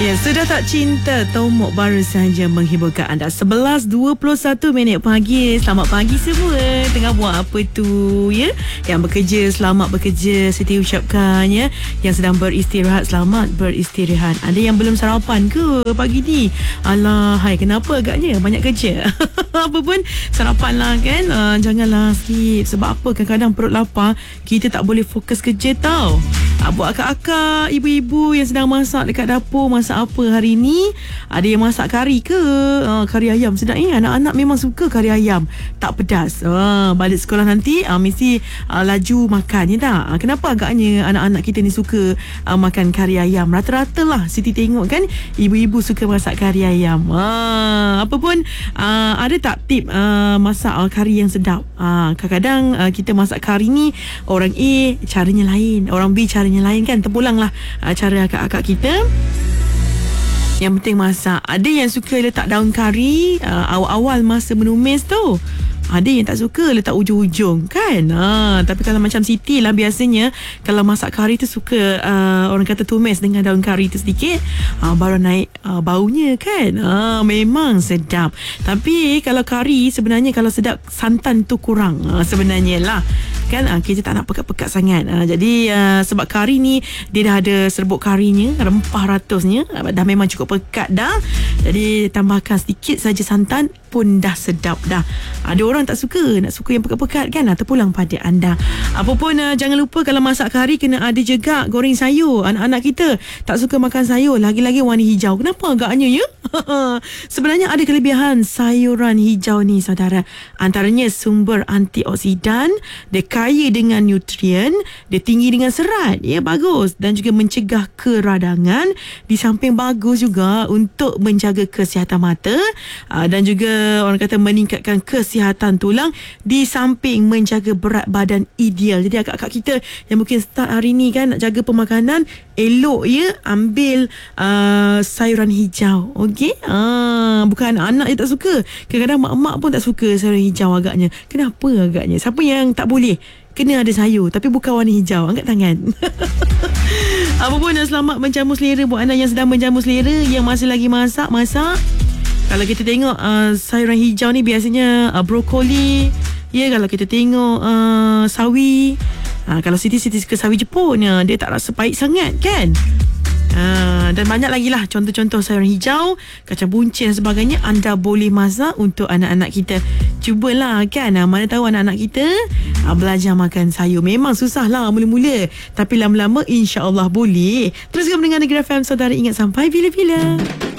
Ya, sudah tak cinta, Tomok baru saja menhiburkan anda 11.21 pagi. Selamat pagi semua. Tengah buat apa tu ya? Yang bekerja, selamat bekerja. Siti ucapkan ya. Yang sedang beristirahat, selamat beristirahat. Ada yang belum sarapan ke pagi ni? Alah, hai, kenapa agaknya banyak kerja? Apa pun sarapan lah kan. Janganlah skip. Sebab apa, kadang-kadang perut lapar, kita tak boleh fokus kerja tau. Buat akak-akak, ibu-ibu yang sedang masak dekat dapur, masak apa hari ni? Ada yang masak kari ke? Kari ayam sedap. Anak-anak memang suka kari ayam, tak pedas. Balik sekolah nanti mesti laju makan ya tak? Kenapa agaknya anak-anak kita ni suka makan kari ayam? Rata-rata lah Siti tengok kan, ibu-ibu suka masak kari ayam. Apa pun ada tak tip masak kari yang sedap? Kadang-kadang kita masak kari ni, orang A caranya lain, orang B caranya lain kan. Terpulang lah cara akak-akak kita. Yang penting masak. Ada yang suka letak daun kari awal-awal masa menumis tu. Ada yang tak suka letak ujung-ujung kan. Tapi kalau macam Siti lah, biasanya kalau masak kari tu suka orang kata tumis dengan daun kari tu sedikit, baru naik baunya kan. Memang sedap. Tapi kalau kari sebenarnya, kalau sedap, santan tu kurang sebenarnya lah kan. Kita tak nak pekat-pekat sangat. Jadi sebab kari ni dia dah ada serbuk karinya, rempah ratusnya, dah memang cukup pekat dah. Jadi tambahkan sedikit saja santan pun dah sedap dah. Ada orang tak suka, nak suka yang pekat-pekat kan. Terpulang pada anda. Apa pun jangan lupa kalau masak kari kena ada juga goreng sayur. Anak-anak kita tak suka makan sayur, lagi-lagi warna hijau. Kenapa agaknya ya? Sebenarnya ada kelebihan sayuran hijau ni saudara. Antaranya sumber antioksidan, dia kaya dengan nutrien, dia tinggi dengan serat, ya, bagus, dan juga mencegah keradangan. Di samping bagus juga untuk menjaga kesihatan mata, dan juga orang kata meningkatkan kesihatan tulang, di samping menjaga berat badan ideal. Jadi akak-akak kita yang mungkin start hari ni kan nak jaga pemakanan, elok ya ambil sayuran hijau. Okey, bukan anak je tak suka, kadang-kadang mak-mak pun tak suka sayuran hijau agaknya. Kenapa agaknya? Siapa yang tak boleh? Kena ada sayur tapi bukan warna hijau. Angkat tangan. Apa pun, selamat menjamu selera buat anda yang sedang menjamu selera, yang masih lagi masak. Kalau kita tengok sayuran hijau ni biasanya brokoli. Ya, kalau kita tengok sawi. Kalau Siti suka sawi Jepun, dia tak rasa pahit sangat kan. Dan banyak lagi lah contoh-contoh sayuran hijau, kacang buncit dan sebagainya. Anda boleh masak untuk anak-anak kita. Cubalah kan. Mana tahu anak-anak kita belajar makan sayur. Memang susah lah mula-mula, tapi lama-lama insya-Allah boleh. Teruskan mendengar Negeri FM saudara. Ingat, sampai bila-bila.